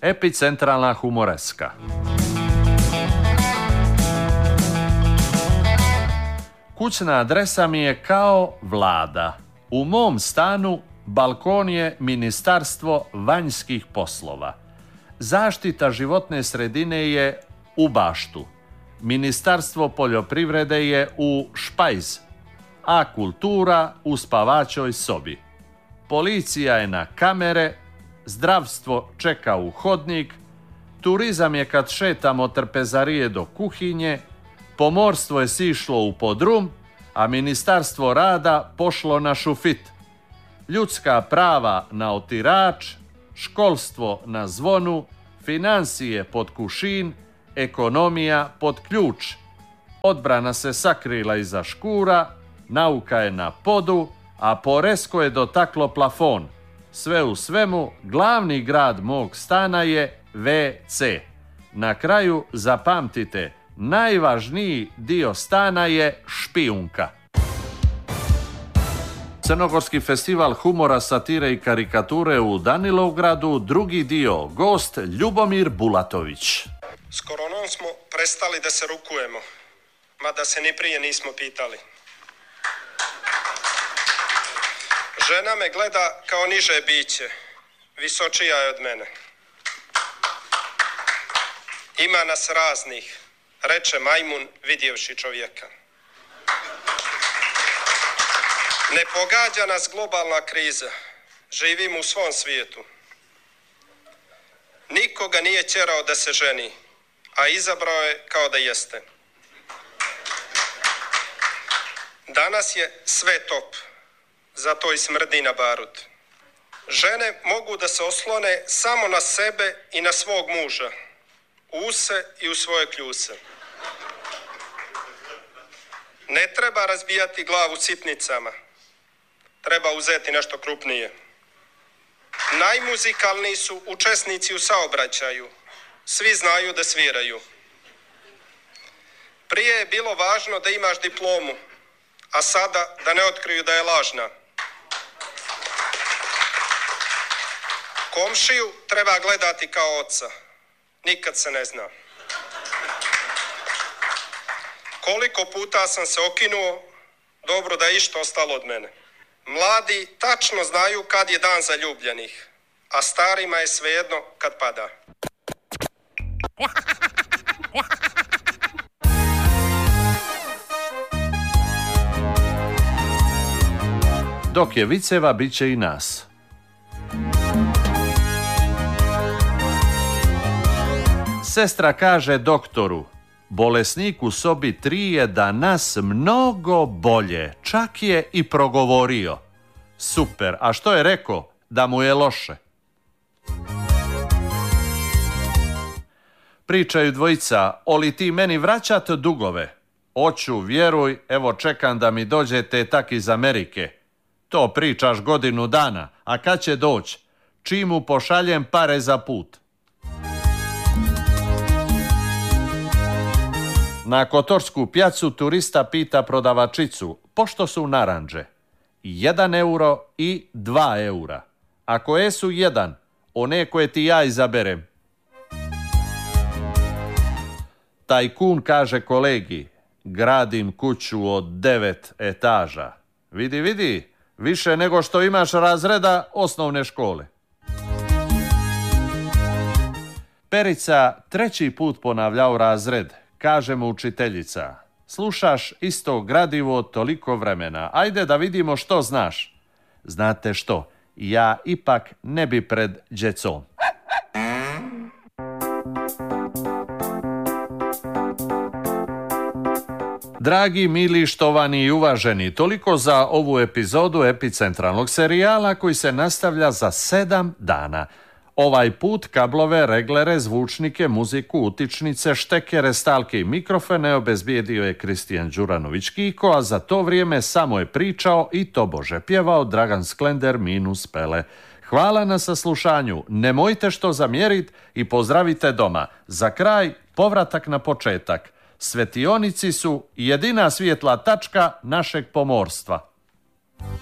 Epicentralna humoreska. Kućna adresa mi je kao Vlada. U mom stanu balkon je Ministarstvo vanjskih poslova. Zaštita životne sredine je u Baštu. Ministarstvo poljoprivrede je u Špajz, a kultura u spavačoj sobi. Policija je na kamere, zdravstvo čeka u hodnik, turizam je kad šetamo od trpezarije do kuhinje, pomorstvo je sišlo u podrum, a Ministarstvo rada pošlo na šufit. Ljudska prava na otirač, školstvo na zvonu, financije pod kušin, ekonomija pod ključ. Odbrana se sakrila iza škura, nauka je na podu, a poresko je dotaklo plafon. Sve u svemu, glavni grad mog stana je WC. Na kraju zapamtite, najvažniji dio stana je špijunka. Crnogorski festival humora, satire i karikature u Danilovgradu, drugi dio, gost Ljubomir Bulatović. S koronom smo prestali da se rukujemo, mada se ni prije nismo pitali. Žena me gleda kao niže biće, visočija je od mene. Ima nas raznih, reče majmun vidjevši čovjeka. Ne pogađa nas globalna kriza, živimo u svom svijetu. Nikoga nije tjerao da se ženi, a izabrao je kao da jeste. Danas je sve top, zato i smrdi na barut. Žene mogu da se oslone samo na sebe i na svog muža, u se i u svoje kljuse. Ne treba razbijati glavu sitnicama, treba uzeti nešto krupnije. Najmuzikalniji su učesnici u saobraćaju, svi znaju da sviraju. Prije je bilo važno da imaš diplomu, a sada da ne otkriju da je lažna. Komšiju treba gledati kao oca, nikad se ne zna. Koliko puta sam se okinuo, dobro da je išta ostalo od mene. Mladi tačno znaju kad je dan zaljubljenih, a starima je svejedno kad pada. Dok je viceva, bit će i nas. Sestra kaže doktoru, bolesnik u sobi 3 je danas mnogo bolje, čak je i progovorio. Super, a što je rekao? Da mu je loše. Pričaju dvojica, oli ti meni vraćat dugove? Oću, vjeruj, evo čekam da mi dođete tak iz Amerike. To pričaš godinu dana, a kad će doći? Čim mu pošaljem pare za put. Na Kotorsku pjacu turista pita prodavačicu, pošto su naranđe? 1 euro i 2 eura. A koje su 1? One koje ti ja izaberem. Tajkun kaže kolegi, gradim kuću od 9 etaža. Vidi, vidi, više nego što imaš razreda osnovne škole. Perica 3. put ponavljao razred. Kaže mu učiteljica, slušaš isto gradivo toliko vremena, ajde da vidimo što znaš. Znate što, ja ipak ne bi pred djecom. Dragi, mili, štovani i uvaženi, toliko za ovu epizodu epicentralnog serijala koji se nastavlja za 7 dana. Ovaj put kablove, reglere, zvučnike, muziku, utičnice, štekere, stalke i mikrofone obezbijedio je Kristijan Đuranović-Kiko, a za to vrijeme samo je pričao i tobože pjevao Dragan Sklender minus Pele. Hvala na saslušanju, nemojte što zamjerit i pozdravite doma. Za kraj, povratak na početak. Svetionici su jedina svijetla tačka našeg pomorstva.